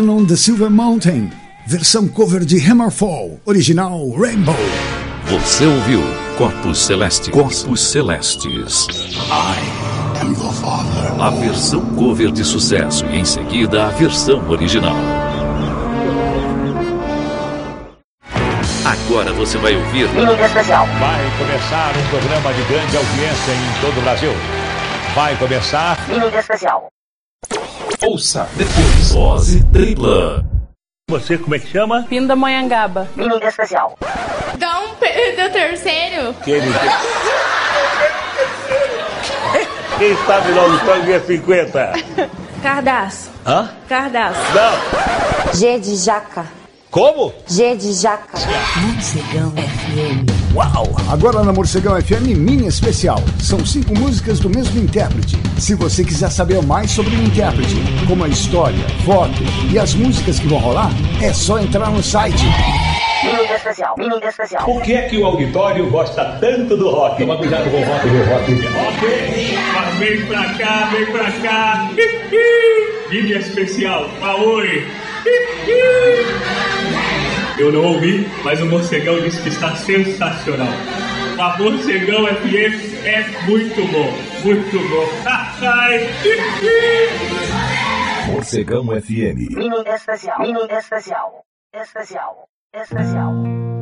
On the Silver Mountain, versão cover de Hammerfall, original Rainbow. Você ouviu Corpos Celestes. Corpos Celestes. I am your father. A versão cover de sucesso e em seguida a versão original. Agora você vai ouvir Mídia Especial. Vai começar um programa de grande audiência em todo o Brasil. Vai começar Mídia Especial. Ouça depois. Dose tripla. Você, como é que chama? Pindamonhangaba. Mídia Especial. Dom Pedro III. Quem sabe logo só 50? Cardaço. Hã? Cardaço. Não. G de jaca. Como? G de jaca. Morcegão FM. Uau! Agora na Morcegão FM Mini Especial. São 5 músicas do mesmo intérprete. Se você quiser saber mais sobre o intérprete, como a história, foto e as músicas que vão rolar, é só entrar no site. Mídia Especial. Mídia Especial. Por que é que o auditório gosta tanto do rock? Toma cuidado com o rock, meu rock. Ok, mas vem pra cá, vem pra cá. Mídia Especial, oi. Eu não ouvi, mas o Morcegão disse que está sensacional. A Morcegão FM é muito bom, muito bom. Morcegão FM. Mídia Especial. Mídia Especial. Especial. Especial.